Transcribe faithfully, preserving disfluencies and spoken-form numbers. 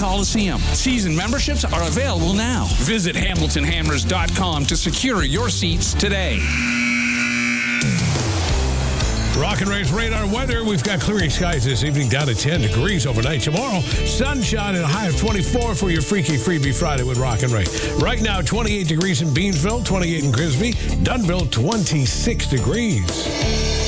Coliseum. Season memberships are available now. Visit Hamilton Hammers dot com to secure your seats today. Rock and Ray's radar weather. We've got clearing skies this evening, down to ten degrees overnight. Tomorrow, sunshine and a high of twenty-four for your Freaky Freebie Friday with Rock and Ray. Right now, twenty-eight degrees in Beansville, twenty-eight in Grimsby, Dunville, twenty-six degrees.